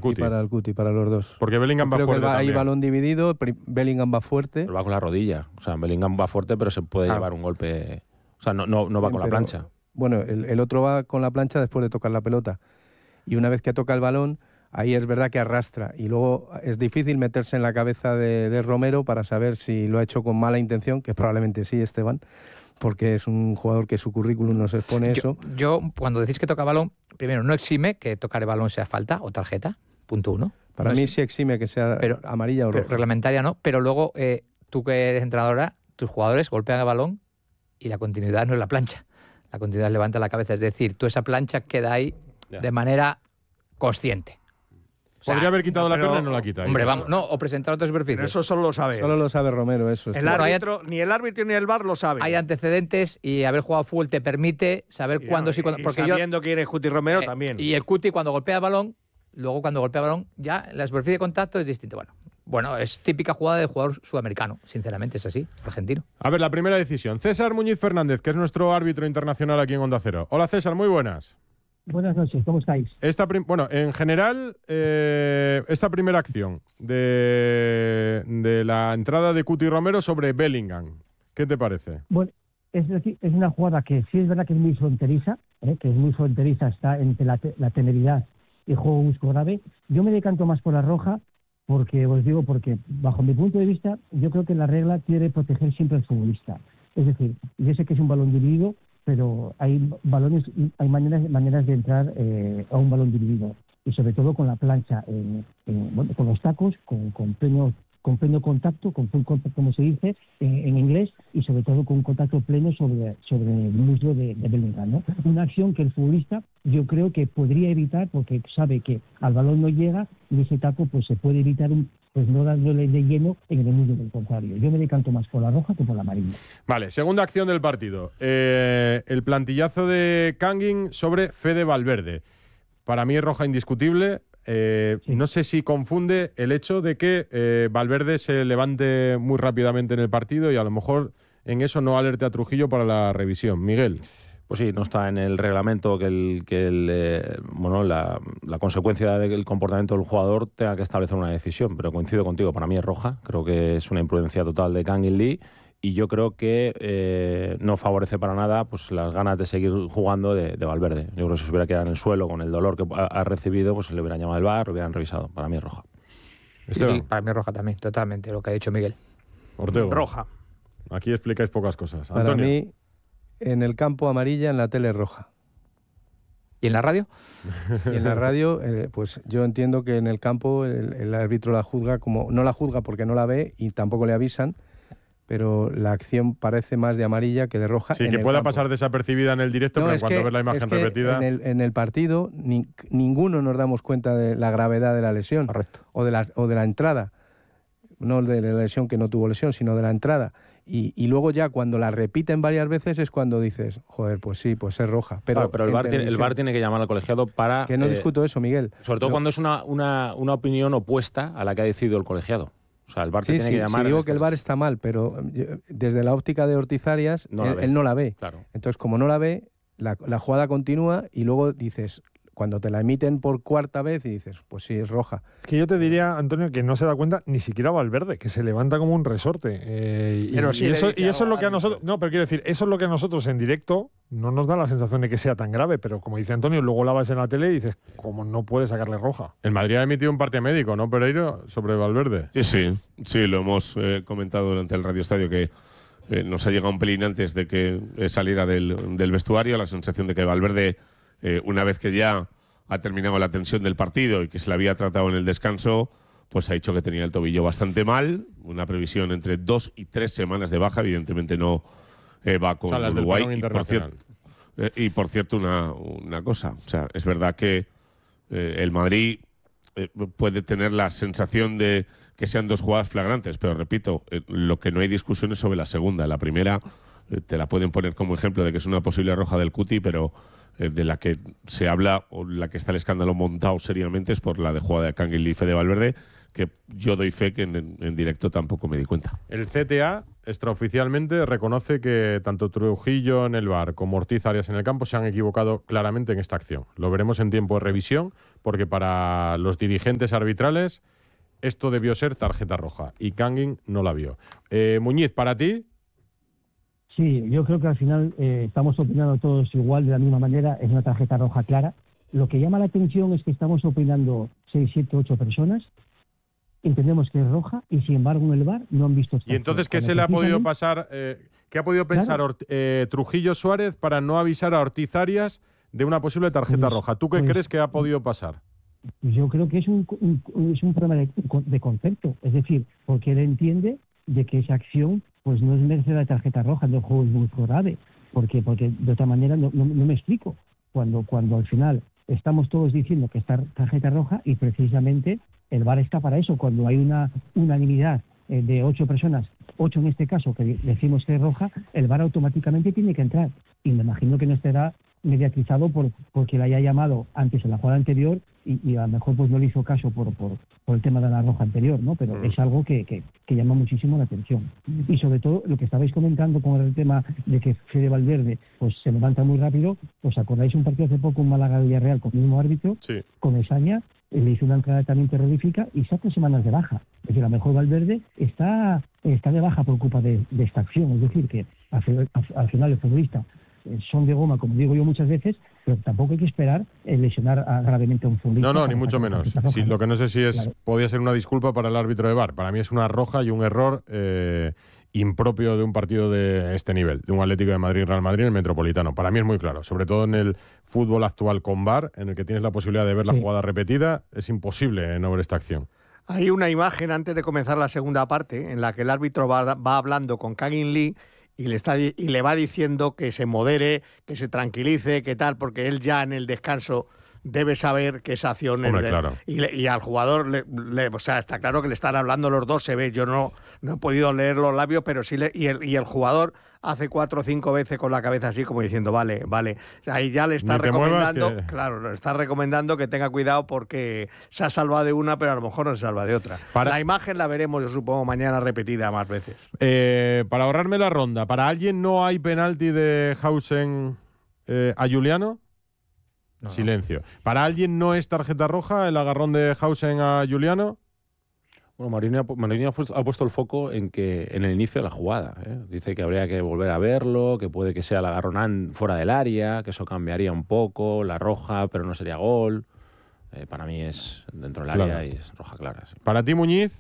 Cuti. Y para el Cuti, para los dos. Porque Bellingham va Creo fuerte que hay también. balón dividido, Bellingham va fuerte. Pero va con la rodilla. O sea, Bellingham va fuerte, pero se puede llevar un golpe. O sea, no va con la plancha. Bueno, el otro va con la plancha después de tocar la pelota. Y una vez que toca el balón, ahí es verdad que arrastra. Y luego es difícil meterse en la cabeza de Romero para saber si lo ha hecho con mala intención, que probablemente sí, Esteban, porque es un jugador que su currículum nos expone eso. Yo, cuando decís que toca balón, primero, no exime que tocar el balón sea falta o tarjeta, punto 1. Para mí sí exime que sea amarilla o roja. Reglamentaria no, pero luego tú que eres entrenadora, tus jugadores golpean el balón y la continuidad no es la plancha. La continuidad levanta la cabeza, es decir, tú esa plancha queda ahí de manera consciente. Podría haber quitado la pierna y no la quita. Hombre, vamos, no, o presentar otra superficie. Pero eso solo lo sabe. Solo lo sabe Romero, eso. El árbitro, ni el árbitro ni el VAR lo sabe. Hay antecedentes y haber jugado fútbol te permite saber cuándo sí, cuándo. Porque sabiendo quién es Cuti Romero también. Y el Cuti cuando golpea el balón, luego cuando golpea el balón, ya la superficie de contacto es distinta. Bueno, es típica jugada de jugador sudamericano, sinceramente, es así, argentino. A ver, la primera decisión. César Muñiz Fernández, que es nuestro árbitro internacional aquí en Onda Cero. Hola César, muy buenas. Buenas noches, ¿cómo estáis? Bueno, en general, esta primera acción de la entrada de Cuti Romero sobre Bellingham, ¿qué te parece? Bueno, es decir, es una jugada que sí es verdad que es muy fronteriza, está entre la temeridad y el juego brusco grave. Yo me decanto más por la roja, porque bajo mi punto de vista, yo creo que la regla quiere proteger siempre al futbolista. Es decir, yo sé que es un balón dividido, pero hay maneras de entrar a un balón dividido, y sobre todo con la plancha, con los tacos, con pleno contacto, con full contact, como se dice en inglés, y sobre todo con un contacto pleno sobre el muslo de Bellingham, ¿no? Una acción que el futbolista yo creo que podría evitar, porque sabe que al balón no llega, y ese taco pues se puede evitar no dándole de lleno en el muslo del contrario. Yo me decanto más por la roja que por la amarilla. Vale, segunda acción del partido. El plantillazo de Kangin sobre Fede Valverde. Para mí es roja indiscutible. Sí. No sé si confunde el hecho de que Valverde se levante muy rápidamente en el partido y a lo mejor en eso no alerte a Trujillo para la revisión. Miguel. Pues sí, no está en el reglamento la consecuencia del comportamiento del jugador tenga que establecer una decisión, pero coincido contigo, para mí es roja, creo que es una imprudencia total de Kangin Lee y yo creo que no favorece para nada pues las ganas de seguir jugando de Valverde. Yo creo que si se hubiera quedado en el suelo con el dolor que ha recibido, pues le hubieran llamado al VAR, lo hubieran revisado. Para mí es roja. Sí, para mí es roja también, totalmente, lo que ha dicho Miguel. Ortego. Roja. Aquí explicáis pocas cosas. Para Antonio. mí, en el campo amarilla, en la tele roja. ¿Y en la radio? Y en la radio, pues yo entiendo que en el campo el árbitro la juzga como... No la juzga porque no la ve y tampoco le avisan, pero la acción parece más de amarilla que de roja. Sí, que pueda pasar desapercibida en el directo, pero en cuanto ves la imagen repetida... En el partido ninguno nos damos cuenta de la gravedad de la lesión. Correcto. O de la entrada. No de la lesión que no tuvo lesión, sino de la entrada. Y luego ya cuando la repiten varias veces es cuando dices, joder, pues sí, pues es roja. Pero el VAR tiene que llamar al colegiado para... Que no discuto eso, Miguel. Sobre todo cuando es una opinión opuesta a la que ha decidido el colegiado. O sea, el VAR tiene que llamar... Sí, digo que el VAR está mal, pero desde la óptica de Ortizarias, él no la ve. Claro. Entonces, como no la ve, la jugada continúa y luego dices... Cuando te la emiten por cuarta vez y dices, pues sí, es roja. Es que yo te diría, Antonio, que no se da cuenta ni siquiera Valverde, que se levanta como un resorte. Y eso es lo que a nosotros... No, pero quiero decir, eso es lo que a nosotros en directo no nos da la sensación de que sea tan grave, pero como dice Antonio, luego la ves en la tele y dices, ¿cómo no puede sacarle roja? El Madrid ha emitido un parte médico, ¿no, Pereiro? Sobre Valverde. Sí, lo hemos comentado durante el Radio Estadio que nos ha llegado un pelín antes de que saliera del vestuario la sensación de que Valverde... una vez que ya ha terminado la tensión del partido y que se le había tratado en el descanso, pues ha dicho que tenía el tobillo bastante mal, una previsión entre 2 y 3 semanas de baja, evidentemente no va con Uruguay. Y por cierto, una cosa, o sea, es verdad que el Madrid puede tener la sensación de que sean 2 jugadas flagrantes, pero repito, lo que no hay discusión es sobre la segunda. La primera te la pueden poner como ejemplo de que es una posible roja del Cuti, pero de la que se habla o la que está el escándalo montado seriamente es por la de jugada de Kangin Lee de Valverde, que yo doy fe que en directo tampoco me di cuenta. El CTA extraoficialmente reconoce que tanto Trujillo en el VAR como Ortiz Arias en el campo se han equivocado claramente en esta acción. Lo veremos en tiempo de revisión, porque para los dirigentes arbitrales esto debió ser tarjeta roja y Kangin no la vio. Muñiz, ¿para ti? Sí, yo creo que al final estamos opinando todos igual, de la misma manera, es una tarjeta roja clara. Lo que llama la atención es que estamos opinando 6, 7, 8 personas, entendemos que es roja y sin embargo en el VAR no han visto. ¿Y entonces qué se le ha podido pasar, qué ha podido pensar Trujillo Suárez para no avisar a Ortiz Arias de una posible tarjeta roja? ¿Tú qué crees que ha podido pasar? Yo creo que es un problema de concepto, es decir, porque él entiende de que esa acción pues no es merecedora de tarjeta roja, no juego es muy grave, porque de otra manera no me explico. Cuando al final estamos todos diciendo que está tarjeta roja y precisamente el VAR está para eso, cuando hay una unanimidad de 8 personas, 8 en este caso, que decimos que es roja, el VAR automáticamente tiene que entrar. Y me imagino que no estará mediatizado porque le haya llamado antes en la jugada anterior y a lo mejor pues no le hizo caso por el tema de la roja anterior, ¿no? Pero es algo que llama muchísimo la atención. Y sobre todo lo que estabais comentando con el tema de que Fede Valverde pues se levanta muy rápido, ¿os acordáis un partido hace poco en Málaga-Villarreal con el mismo árbitro? Sí. Con Esaña, le hizo una entrada también terrorífica y saca semanas de baja. Es decir, a lo mejor Valverde está de baja por culpa de esta acción. Es decir, que al final el futbolista son de goma, como digo yo muchas veces, pero tampoco hay que esperar lesionar gravemente a un futbolista. No, ni mucho menos. Sí, lo que no sé si podía ser una disculpa para el árbitro de VAR. Para mí es una roja y un error impropio de un partido de este nivel, de un Atlético de Madrid-Real Madrid en el Metropolitano. Para mí es muy claro, sobre todo en el fútbol actual con VAR, en el que tienes la posibilidad de ver la jugada repetida, es imposible no ver esta acción. Hay una imagen antes de comenzar la segunda parte en la que el árbitro va hablando con Kangin Lee y le va diciendo que se modere, que se tranquilice, que tal, porque él ya en el descanso debe saber que esa acción claro. Y al jugador, o sea, está claro que le están hablando los dos, se ve, yo no he podido leer los labios, pero sí, y el jugador hace 4 o 5 veces con la cabeza así como diciendo, vale. Ahí ya le está recomendando, le está recomendando que tenga cuidado porque se ha salvado de una, pero a lo mejor no se salva de otra. La imagen la veremos, yo supongo, mañana repetida más veces. Para ahorrarme la ronda, ¿para alguien no hay penalti de Hausen a Juliano? No. Silencio. ¿Para alguien no es tarjeta roja el agarrón de Hausen a Juliano? Bueno, Mourinho ha puesto el foco en el inicio de la jugada. Dice que habría que volver a verlo, que puede que sea el agarrón fuera del área, que eso cambiaría un poco, la roja, pero no sería gol. Para mí es dentro del área y es roja clara. Sí. ¿Para ti, Muñiz?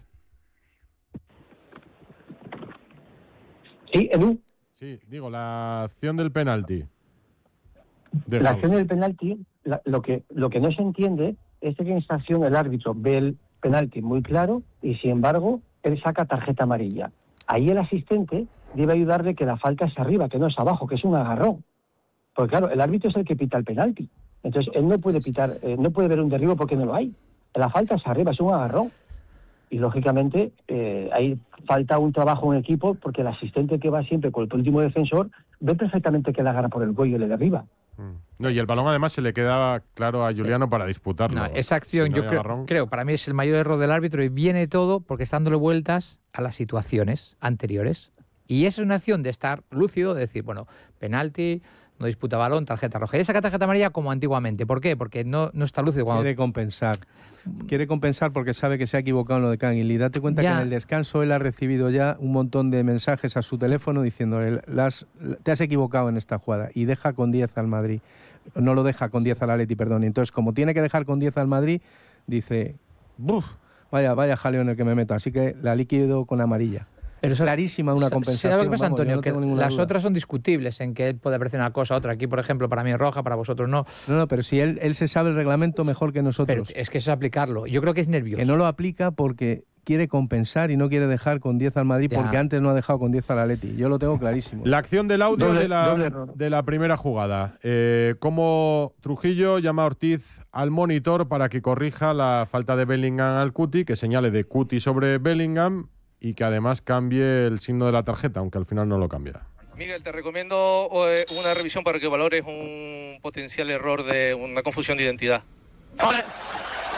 Sí, Edu. Sí, digo, la acción del penalti. La acción del penalti, lo que no se entiende es que en esta acción el árbitro ve el penalti muy claro y sin embargo él saca tarjeta amarilla. Ahí el asistente debe ayudarle que la falta es arriba, que no es abajo, que es un agarrón. Porque claro, el árbitro es el que pita el penalti. Entonces él no puede pitar, no puede ver un derribo porque no lo hay. La falta es arriba, es un agarrón. Y lógicamente ahí falta un trabajo en equipo porque el asistente que va siempre con el último defensor ve perfectamente que la agarra por el cuello y le derriba. No, y el balón además se le queda claro a Juliano para disputarlo. No, esa acción yo creo para mí es el mayor error del árbitro y viene todo porque está dándole vueltas a las situaciones anteriores. Y esa es una acción de estar lúcido, de decir, bueno, penalti, no disputa balón, tarjeta roja. Y saca tarjeta amarilla como antiguamente. ¿Por qué? Porque no está lúcido. Quiere compensar porque sabe que se ha equivocado en lo de Kangin Lee. Date cuenta que en el descanso él ha recibido ya un montón de mensajes a su teléfono diciéndole te has equivocado en esta jugada y deja con 10 al Madrid. No lo deja con 10 al Atleti, perdón. Y entonces, como tiene que dejar con 10 al Madrid, dice, vaya jaleo en el que me meto. Así que la liquido con amarilla. Pero es clarísima una compensación. ¿Sabes lo que pasa, Antonio? No que las duda. otras son discutibles, en que él puede apreciar una cosa, otra. Aquí, por ejemplo, para mí es roja, para vosotros no. No, pero si él se sabe el reglamento mejor que nosotros. Pero es que eso es aplicarlo. Yo creo que es nervioso. Que no lo aplica porque quiere compensar y no quiere dejar con 10 al Madrid porque antes no ha dejado con 10 al Atleti. Yo lo tengo clarísimo. La acción del audio de la primera jugada. Cómo Trujillo llama a Ortiz al monitor para que corrija la falta de Bellingham al Cuti, que señale de Cuti sobre Bellingham y que además cambie el signo de la tarjeta, aunque al final no lo cambia. Miguel, te recomiendo una revisión para que valores un potencial error de una confusión de identidad.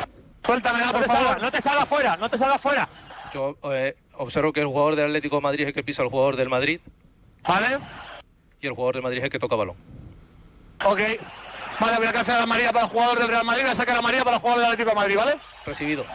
Suéltamela, por favor. No te salgas fuera, no te salgas fuera. Yo observo que el jugador del Atlético de Madrid es el que pisa al jugador del Madrid. ¿Vale? Y el jugador del Madrid es el que toca balón. Ok. Vale, voy a cancelar la amarilla para el jugador del Real Madrid, voy a sacar la amarilla para el jugador del Atlético de Madrid, ¿vale? Recibido.